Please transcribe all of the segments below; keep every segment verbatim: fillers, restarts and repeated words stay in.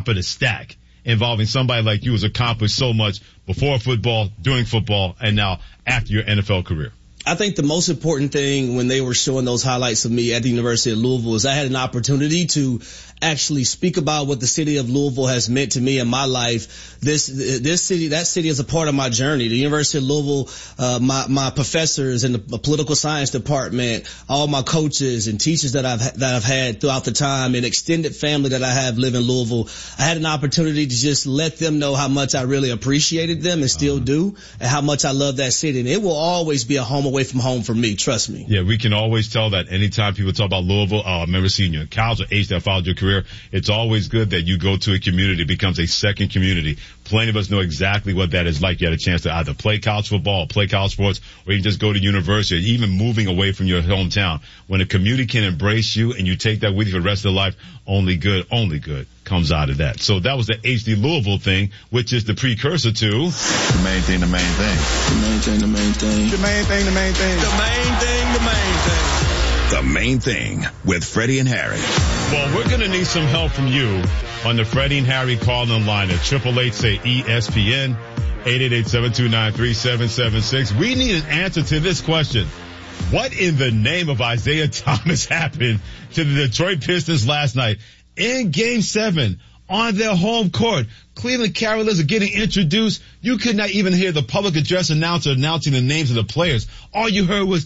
of the stack involving somebody like you who's accomplished so much before football, during football, and now after your N F L career? I think the most important thing when they were showing those highlights of me at the University of Louisville is I had an opportunity to actually speak about what the city of Louisville has meant to me in my life. This, this city, that city is a part of my journey. The University of Louisville, uh, my, my professors in the political science department, all my coaches and teachers that I've, that I've had throughout the time, and extended family that I have live in Louisville. I had an opportunity to just let them know how much I really appreciated them and still do, and how much I love that city. And it will always be a home away from home for me. Trust me. Yeah, we can always tell that anytime people talk about Louisville. Oh, I remember seeing you in college or age that followed your career. It's always good that you go to a community, it becomes a second community. Plenty of us know exactly what that is like. You had a chance to either play college football, or play college sports, or you can just go to university, or even moving away from your hometown. When a community can embrace you and you take that with you for the rest of the life, only good, only good comes out of that. So that was the H D Louisville thing, which is the precursor to the main thing, the main thing. The main thing, the main thing. The main thing, the main thing. The main thing, the main thing. The Main Thing with Freddie and Harry. Well, we're going to need some help from you on the Freddie and Harry call-in line at eight eight eight, say, E S P N, eight eight eight, seven two nine, three seven seven six. We need an answer to this question. What in the name of Isaiah Thomas happened to the Detroit Pistons last night in Game seven on their home court? Cleveland Cavaliers are getting introduced. You could not even hear the public address announcer announcing the names of the players. All you heard was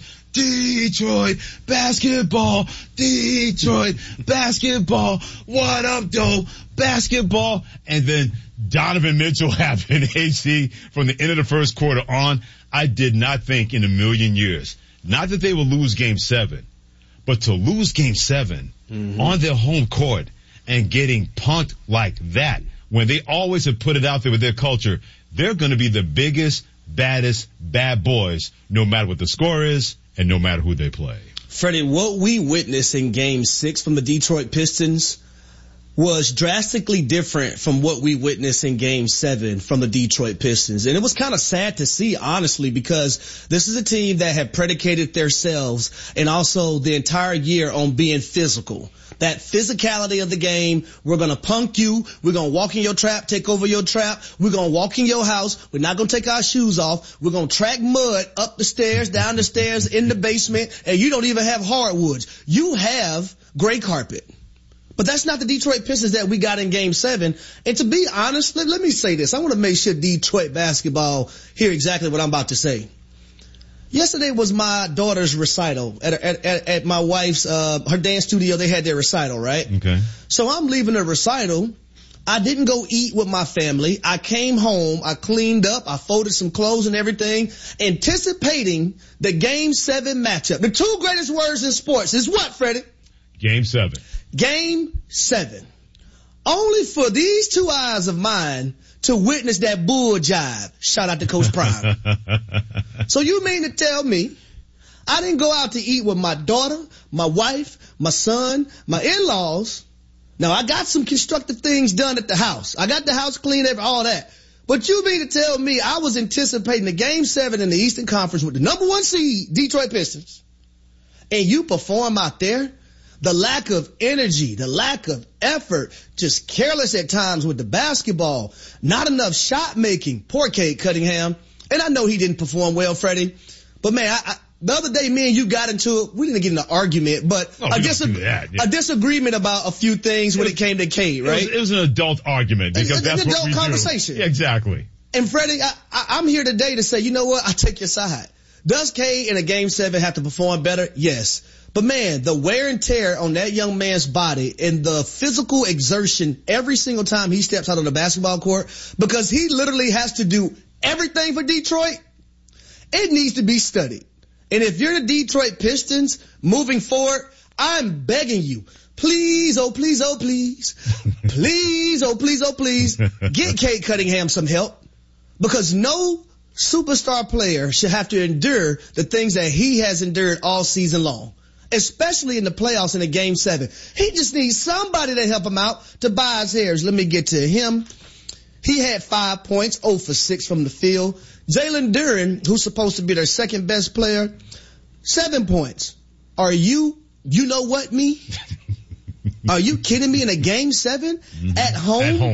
Detroit basketball, Detroit basketball, what up, though, basketball. And then Donovan Mitchell happened, H D, from the end of the first quarter on. I did not think in a million years, not that they would lose Game seven, but to lose Game seven mm-hmm. on their home court and getting punked like that, when they always have put it out there with their culture, they're going to be the biggest, baddest, bad boys, no matter what the score is and no matter who they play. Freddie, what we witnessed in Game six from the Detroit Pistons was drastically different from what we witnessed in Game seven from the Detroit Pistons. And it was kind of sad to see, honestly, because this is a team that had predicated themselves and also the entire year on being physical. That physicality of the game, we're going to punk you, we're going to walk in your trap, take over your trap, we're going to walk in your house, we're not going to take our shoes off, we're going to track mud up the stairs, down the stairs, in the basement, and you don't even have hardwoods. You have gray carpet. But that's not the Detroit Pistons that we got in Game seven. And to be honest, let, let me say this. I want to make sure Detroit basketball hear exactly what I'm about to say. Yesterday was my daughter's recital at, at, at, at my wife's, uh, her dance studio. They had their recital, right? Okay. So I'm leaving the recital. I didn't go eat with my family. I came home. I cleaned up. I folded some clothes and everything, anticipating the Game seven matchup. The two greatest words in sports is what, Freddie? Game seven. Game seven. Only for these two eyes of mine to witness that bull jive. Shout out to Coach Prime. So you mean to tell me I didn't go out to eat with my daughter, my wife, my son, my in-laws. Now, I got some constructive things done at the house. I got the house clean, all that. But you mean to tell me I was anticipating the Game seven in the Eastern Conference with the number one seed, Detroit Pistons, and you perform out there? The lack of energy, the lack of effort, just careless at times with the basketball, not enough shot making. Poor Cade Cunningham. And I know he didn't perform well, Freddie. But man, I, I, the other day me and you got into it. We didn't get in an argument, but oh, a, disag- that, yeah. a disagreement about a few things it when was, it came to Cade, right? It was, it was an adult argument because an, that's an what adult we conversation. do. Yeah, exactly. And Freddie, I, I, I'm here today to say, you know what? I take your side. Does Cade in a Game seven have to perform better? Yes. But man, the wear and tear on that young man's body and the physical exertion every single time he steps out on the basketball court, because he literally has to do everything for Detroit, it needs to be studied. And if you're the Detroit Pistons moving forward, I'm begging you, please, oh please, oh please, please, oh please, oh please, get Cade Cunningham some help, because no superstar player should have to endure the things that he has endured all season long, especially in the playoffs in a Game seven. He just needs somebody to help him out. Tobias Harris, let me get to him. He had five points, zero for six from the field. Jalen Duren, who's supposed to be their second best player, seven points. Are you, you know what, me? Are you kidding me? In a Game seven mm-hmm. at home? At home.